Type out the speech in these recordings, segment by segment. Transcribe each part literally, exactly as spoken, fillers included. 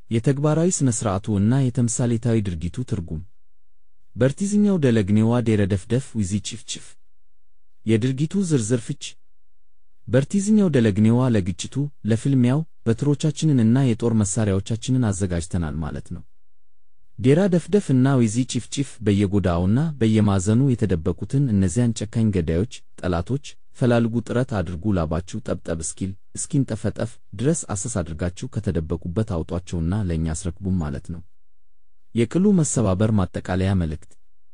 የተግባራዊ ስነ ስርዓቱ እና የተምሳሌታዊ ድርጊቱ ትርጉም በርቲዝኛው ደለግኔዋ ደረደፍደፍ ዊዚ ጭፍጭፍ የድርጊቱ ዝርዝር ፍች በርቲዝኛው ደለግኔዋ ለግጭቱ ለፍልሚያው በትሮቻችንንና የጦር መሳሪያዎቻችንን አዘጋጅተናል ማለት ነው። ዴራ ደፍደፍ እና ዊዚ ጭፍጭፍ በየጎዳውና በየማዘኑ የተደበቁትን እነዚያን ጨካኝ ገዳዮች ጠላቶች ፈላልጉ ጥረት አድርጉ ላባችሁ ጠብጠብ እስኪል እስኪንጠፈጠፍ ድረስ አሰስ አድርጋችሁ ከተደበቁበት አውጧቸውና ለኛ አስረክቡም ማለት ነው። የቅሉ መሰባበር ማጠቃለያ መልእክት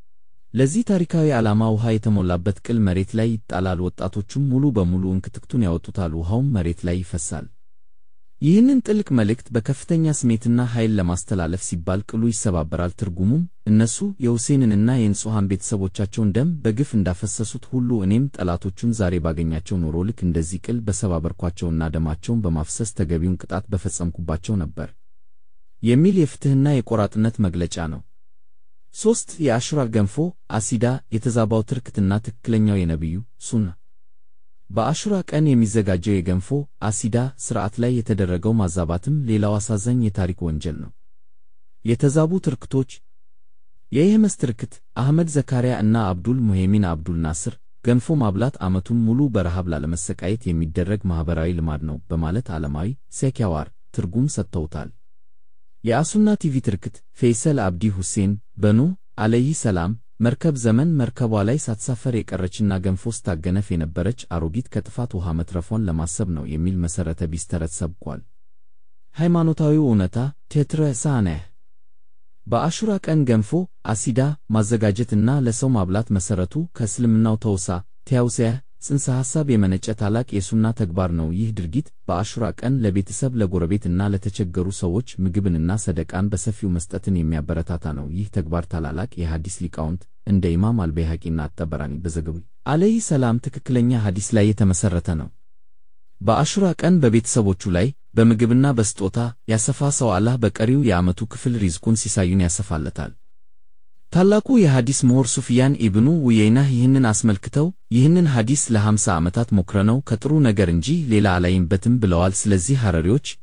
ለዚህ ታሪካዊ ዓላማ ውሃ የተሞላበት ቅል መሬት ላይ ይጣላል። ወጣቶቹም ሙሉ በሙሉ እንክትክቱን ያወጡታል። ውሃውም መሬት ላይ ይፈሳል። ይህንን ጥልቅ መልእክት በከፍተኛ ስሜትና ኃይል ለማስተላለፍ ሲባል ቅሉ ይሰባበራል። ትርጉሙም እነሱ የሁሴንንና የንጹሃን ቤተሰቦቻቸውን ደም በግፍ እንዳፈሰሱት ሁሉ እኔም ጠላቶቹን ዛሬ ባገኛቸው ኖሮ ልክ እንደዚህ ቅል በሰባበርኳቸውና ደማቸውን በማፍሰስ ተገቢውን ቅጣት በፈጸምኩባቸው ነበር የሚል የፍትህና የቆራጥነት መግለጫ ነው። ሶስት የአሹራ ገንፎ አሲዳ የተዛባው ትርክትና ትክክለኛው የነቢዩ ሱና በአሹራ ቀን የሚዘጋጀው የገንፎ አሲዳ ሥርዓት ላይ የተደረገው ማዛባትም ሌላው አሳዛኝ የታሪክ ወንጀል ነው። የተዛቡ ትርክቶች የየህመስ ትርክት አህመድ ዘካሪያ እና አብዱል ሙሄሚን አብዱል ናስር ገንፎ ማብላት ዓመቱን ሙሉ በረሃብ ላለመሰቃየት የሚደረግ ማኅበራዊ ልማድ ነው በማለት ዓለማዊ ሰኪያዋር ትርጉም ሰጥተውታል። የአሱና ቲቪ ትርክት ፈይሰል አብዲ ሁሴን በኑህ ዓለይሂ ሰላም መርከብ ዘመን መርከቧ ላይ ሳትሳፈር የቀረችና ገንፎ ስታገነፍ የነበረች አሮጊት ከጥፋት ውሃ መትረፏን ለማሰብ ነው የሚል መሠረተ ቢስ ተረት ሰብኳል። ሃይማኖታዊው እውነታ ቴትረ ሳነህ በአሹራ ቀን ገንፎ አሲዳ ማዘጋጀትና ለሰው ማብላት መሠረቱ ከእስልምናው ተውሳ ቲያውሲያ ጽንሰ ሐሳብ የመነጨ ታላቅ የሱና ተግባር ነው። ይህ ድርጊት በአሹራ ቀን ለቤተሰብ ለጎረቤትና ለተቸገሩ ሰዎች ምግብንና ሰደቃን በሰፊው መስጠትን የሚያበረታታ ነው። ይህ ተግባር ታላላቅ የሐዲስ ሊቃውንት እንደ ኢማም አልበይሃቂና አጠበራኒ በዘገቡት ዓለይሂ ሰላም ትክክለኛ ሐዲስ ላይ የተመሠረተ ነው። በአሹራ ቀን በቤተሰቦቹ ላይ በምግብና በስጦታ ያሰፋ ሰው አላህ በቀሪው የዓመቱ ክፍል ሪዝቁን ሲሳዩን ያሰፋለታል። ታላቁ የሐዲስ ምሁር ሱፊያን ኢብኑ ኡየይናህ ይህንን አስመልክተው ይህንን ሐዲስ ለሃምሳ ዓመታት ሞክረነው ከጥሩ ነገር እንጂ ሌላ አላይንበትም ብለዋል። ስለዚህ ሐረሪዎች